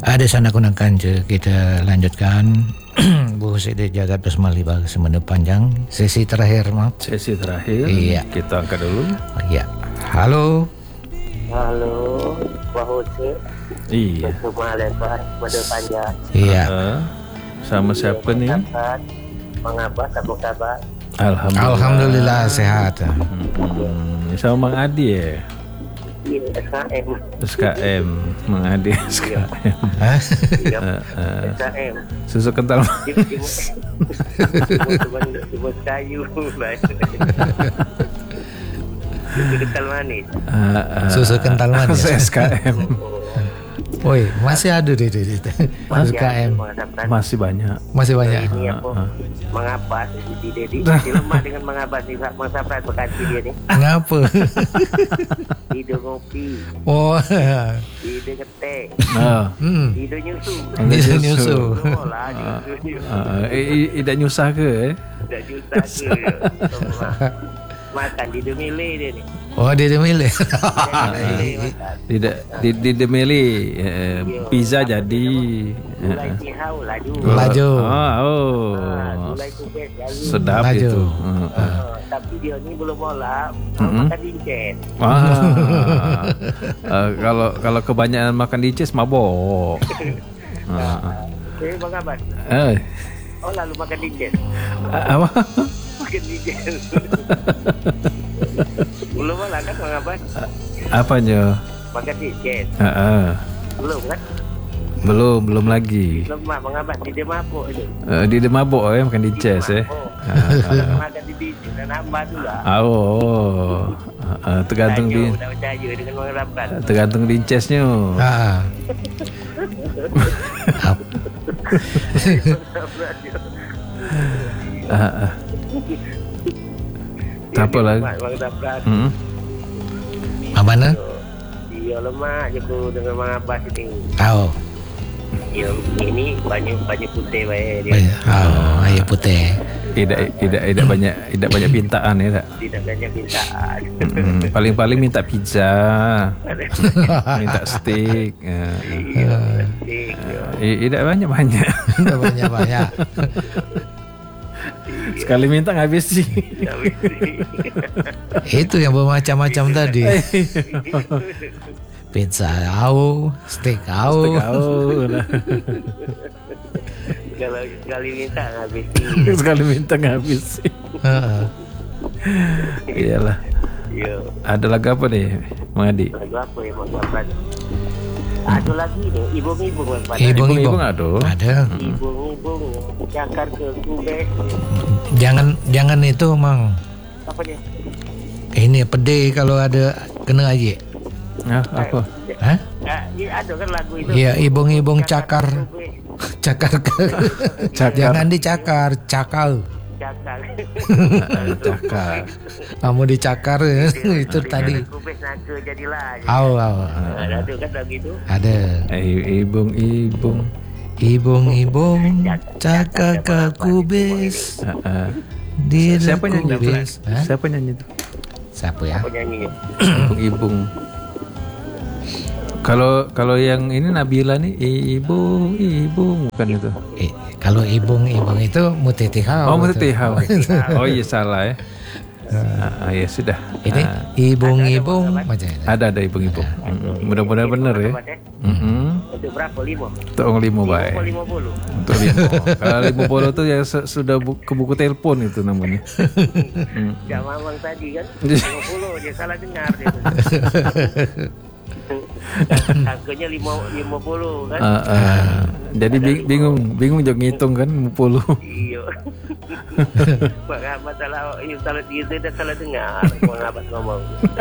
Ada sana kunakan kita lanjutkan. Bu Siti jaga Pesmali bagi semana panjang. Sesi terakhir, Mak. Sesi terakhir. Iya. Kita angkat dulu. Iya. Halo. Halo, Pak Huse. Iya. Semada panjang. Iya. Sama siapa nih? Mang Abbas, apa kabar? Alhamdulillah sehat. Sama Mang Adi ya. Iya, SKM. SKM, Mang Adi SKM. SKM. Susu kental. Sebut kayu, susu kental manis. Susu kental manis. SKM. Woi, masih ada di SKM. Masih banyak. Masih banyak. Ini apa? Mengapa di lemah dengan mengapa sih Mang Saprat Bekasi dia nih? Ngapa? Tidur ngopi. Oh. Tidur ngetek. Tidur nyusu. Tidur nyusu. Tidak nyusah ke? Tidak nyusah ke. Makan tidur milih dia nih. Oh, dia milih. Tidak milih. Pizza jadi. Gulai tihau laju. Sedap laju. itu. Tapi dia ni belum mola makan dincet. Kalau kebanyakan makan dincet mabok. Bang Abbas. Oh lalu makan dincet. Apa? Makan dincet. Belum mola kan Bang Abbas? Apanya? Makan dincet. Belum kan? Belum lagi. Lemak Bang Abbas di dia mabuk itu. Di dia mabuk makan dincet Makan di dincet dan nambah tu lah. Tergantung di. Tergantung dincesnya. Apa lagi? Mana? Dia lemak je aku dengan Mang Abbas ini. Tahu. Ya, ini banyak putih baik dia. Air putih. Tidak banyak pintaan ya tak? Tidak banyak pintaan. Paling minta pizza, minta steak. Tidak banyak. Tidak banyak. Sekali minta nggak habis sih. Itu yang bermacam-macam tadi. Pizza steak Kalau sekali minta nggak habis. Sekali minta nggak habis. Iyalah. Ada lagu apa nih, Mang Adi? Lagu apa ya Mang Abbas? Ada lagi nih, ibung-ibung. Ibung ada. Ibung-ibung cakar ke kubek. Jangan itu, Mang. Apa dia? Ini pede kalau ada kena aja. Apa? Hah? Ya, ada kan lagu itu. Iya, ibung-ibung cakar. Cakar. Jangan dicakar, cakal. Cakar. Kamu dicakar itu tadi. Kubek naga jadilah. Ada kan lagu itu? Ada. Ibung-ibung cakar ke kubis. Siapa nyanyi itu? Siapa nyanyi itu? Siapa ya? Apa nyanyinya? Ibung. Kalau yang ini Nabila nih, ibung bukan itu. Kalau ibung itu Mutetihau. Oh, Mutetihau. Oh iya salah ya. Ya sudah. Ini ibung-ibung macam ini. Ada ibung-ibung. Mudah-mudahan benar ya. Untuk berapa? 5? Untuk 5 baik. 50. Untuk 5. Kalau 50 tuh ya sudah ke buku telepon itu namanya. Ya Mamang tadi kan 50 dia salah dengar dia. Angkanya 50 kan. Jadi bingung jauh ngitung kan 50. Iya. Masalah ini salah dia salah dengar Mang Abbas ngomong.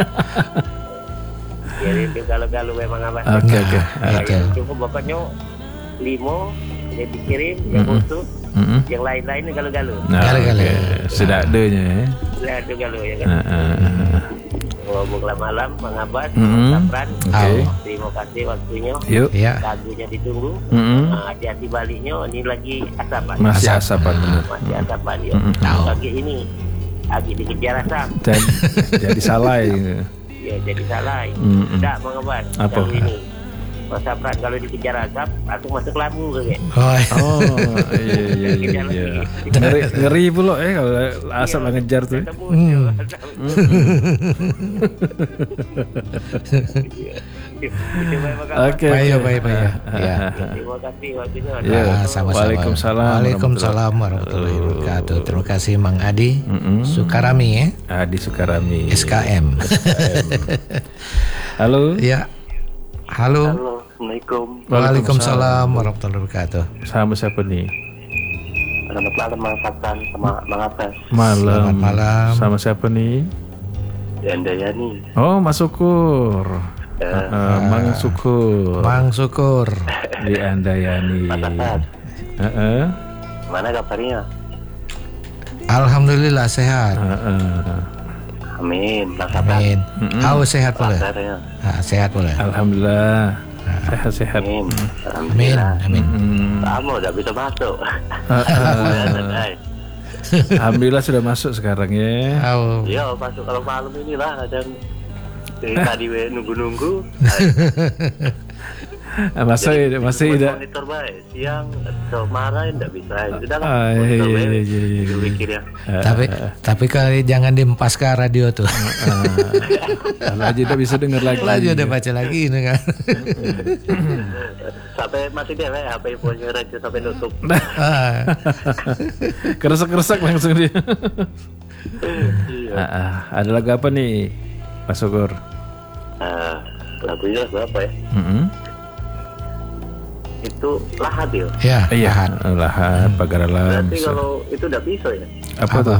Jadi itu kalau memang Abbas. Oke. Cukup bapaknya 5 dia dikirim yang khusus. Yang lain-lain galau-galau. Sudah adanya ya. Sudah ada galau ya kan. Ngomonglah malam Mang Abbas, Sapran. Terima kasih waktunya. Yuk. Lagunya ditunggu. Hati-hati baliknya. Ini lagi asapan. Masih asapan. Masih asapan ya. Lagi ini lagi dikejar asap. Jadi salah. Ya jadi salah. Tidak Mang Abbas. Apa? Ini Mas Sapran kalau dikejar asap langsung masuk lambung kayak. Oh, iya. Ngeri pula kalau asap lah ngejar tuh. Oke. Baik. Ya. Terima kasih waktunya. Ya, sama-sama. Waalaikumsalam warahmatullahi wabarakatuh. Terima kasih Mang Adi Sukarami ya. Adi Sukarami. SKM. Halo. Ya. Halo. Assalamualaikum. Waalaikumsalam warahmatullahi wabarakatuh. Sama siapa nih? Selamat malam Mang Sapran sama Mang Abbas. Selamat malam. Sama siapa nih? Andayani. Oh, Mas Syukur. Mang Syukur. Mang Syukur. Di Andayani. Mana kabarnya? Alhamdulillah sehat. Amin. Mang Sapran. Amin. Sehat boleh. Kabarnya. Sehat boleh. Alhamdulillah. Sehat-sehat. Amin. Amin. Kamu udah bisa masuk. Alhamdulillah sudah masuk sekarang ya. Iya, masuk kalau malam inilah kadang dari tadi nunggu-nunggu. Masih tidak monitor baik siang atau marahin tidak bisa sudah lah mikir ya. Tapi kalau jangan dimpas ke radio tuh. Karena aja udah bisa dengar lagi. Lagi udah baca lagi ini kan. Sampai masih deh HP punya radio sampai nutup. Keresek langsung dia. Ada lagu apa nih Mas Syukur? Lagunya apa ya? Itu Lahat ya? Iya, Lahat, Pagar Alam. Berarti kalau itu udah bisa ya? Apa tuh?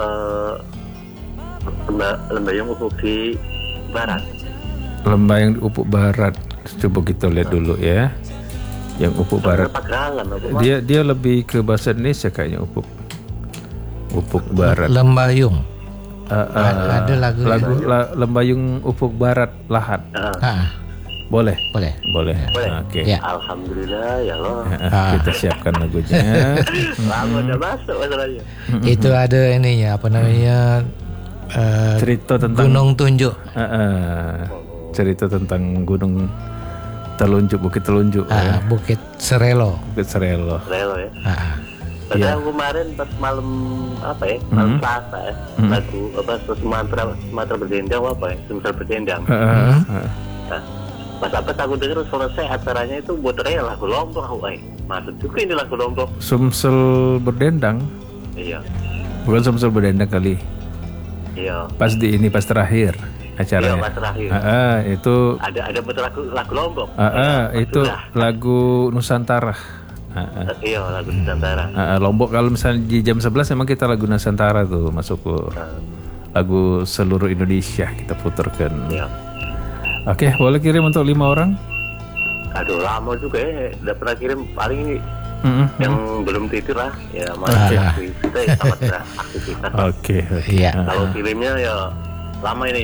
Lembayung Ufuk di Barat. Lembayung Ufuk Barat. Coba kita lihat dulu ya. Yang Ufuk Barat. Dia lebih ke bahasa Indonesia kayaknya Ufuk Barat. Lembayung. Ada lagu Lembayung Ufuk Barat Lahat. Boleh. Oke. Ya. Alhamdulillah ya Allah. Kita siapkan lagunya. Lama udah masuk masalahnya. Itu ada ininya apa namanya? Cerita tentang Gunung Tunjuk. Cerita tentang Gunung Telunjuk, Bukit Telunjuk. Bukit Serelo. Relo ya. Padahal kemarin pas malam apa ya? Malam Selasa ya. Lagu apa Sumatera Berdendang apa ya? Sumatera Berdendang. Pas apa aku dengar selesai acaranya itu buat lagu Lombok maksud juga ini lagu Lombok. Sumsel Berdendang. Iya. Bukan Sumsel Berdendang kali. Iya. Pas terakhir acaranya. Iya, pas terakhir. Itu ada betul lagu Lombok. Itu lagu Nusantara. Iya, lagu Nusantara. Lombok kalau misalnya di jam 11 memang kita lagu Nusantara tuh masuk ke lagu seluruh Indonesia kita putarkan. Iya. Oke, boleh kirim untuk 5 orang? Aduh, lama juga ya. Udah pernah kirim paling ini yang belum tidur lah. Ya, masih kita ya sama aktivitas. Oke. Iya. Kalau kirimnya ya lama ini.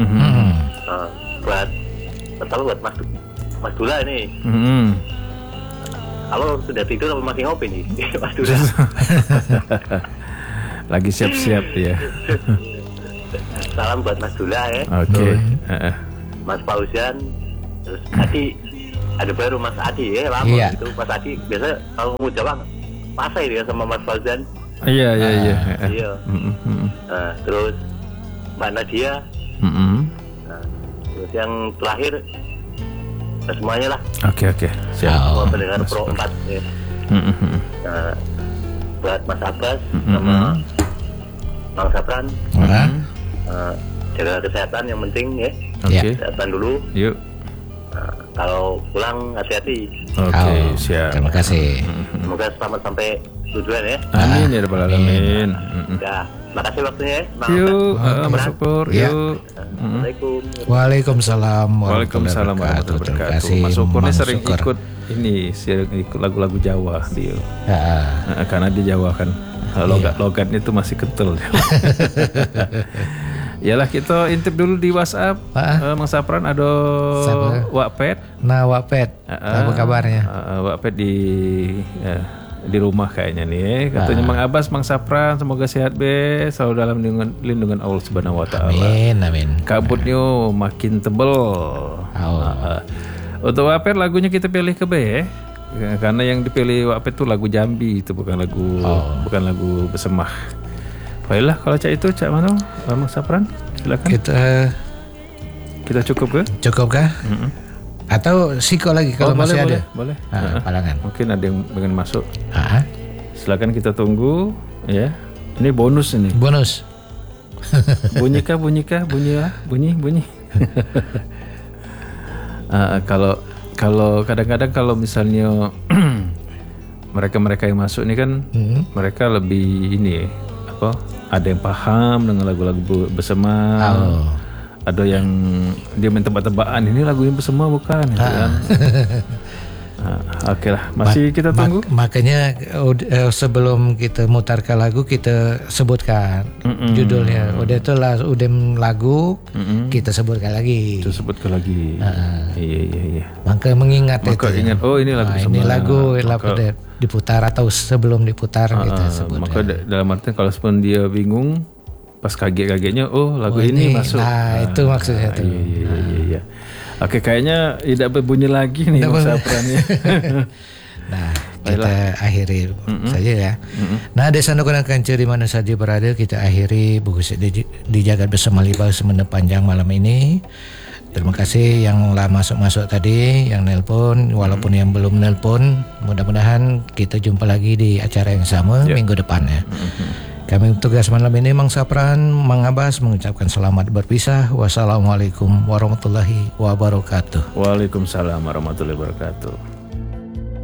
Buat Mas Dula ini. Kalau sudah tidur apa masih ngopi nih? Mas Dula. Lagi siap-siap ya. Salam buat Mas Dula ya. Oke. Mas Fauzan, terus Adi, ada baru Mas Adi ya, lama itu Mas Adi biasa kalau mau jawab pasai dia sama Mas Fauzan. Iya. Terus Mbak Nadia, terus yang terakhir semuanya lah. Oke. Siap. Semua pendengar Pro 4 ya. Buat Mas Abbas sama Mang Sapran. Jaga kesehatan yang penting ya. Oke. Kesehatan dulu. Yuk. Kalau pulang hati-hati. Oke, siap. Terima kasih. Semoga selamat sampai tujuan ya. Amin ya rabbal alamin. Ya, makasih waktunya ya. Yuk, Mas Syukur. Yuk. Assalamualaikum. Waalaikumsalam Waalaikumsalam warahmatullahi wabarakatuh. Mas Syukur ini sering ikut lagu-lagu Jawa dia. Karena dia Jawa kan. Logatnya itu masih kental. Yalah, kita intip dulu di WhatsApp. Mang Sapran ada Wakpet. Nah, Wakpet. Apa kabarnya? Wakpet di rumah kayaknya nih. Katanya Mang Abbas, Mang Sapran semoga sehat selalu dalam lindungan Allah Subhanahu wa taala. Amin. Kabutnya makin tebel. Untuk Wapet lagunya kita pilih ke B ya. Karena yang dipilih Wapet itu lagu Jambi, itu bukan lagu Besemah. Baiklah kalau Cak itu Cak Mano, Bang Sapran, silakan. Kita cukup ke? Cukup kah? Atau Siko lagi kalau masih ada? Boleh. Palangan. Mungkin ada yang pengen masuk. Silakan kita tunggu ya. Ini bonus ini. Bonus. bunyi. Kalau kadang-kadang kalau misalnya mereka yang masuk ini kan mereka lebih ini ada yang paham dengan lagu-lagu Besemah. Ada yang dia main tebak-tebakan ini lagu yang Besemah bukan gitu kan. Oke lah, masih kita tunggu. Makanya sebelum kita mutarkan lagu kita sebutkan judulnya. Udah itu lagu kita sebutkan lagi. Iya. Maka mengingat itu. Ingat, oh ini lagu Besemah. Ini lagu diputar atau sebelum diputar kita sebutkan. Maka dalam artian kalau sebelum dia bingung pas kaget-kagetnya lagu ini masuk. Nah, itu maksudnya tuh. Iya. Oke, kayaknya tidak berbunyi lagi nih Mas Saprannya. Nah, kita akhiri saja ya. Nah, desa nukunakan di mana saja berada, kita akhiri buku di Jagat Bersama Libah Semena Panjang malam ini. Terima kasih yang masuk tadi, yang nelpon, walaupun yang belum nelpon. Mudah-mudahan kita jumpa lagi di acara yang sama minggu depan ya. Kami tugas malam ini Mang Sapran, Mang Abbas mengucapkan selamat berpisah. Wassalamualaikum warahmatullahi wabarakatuh. Waalaikumsalam warahmatullahi wabarakatuh.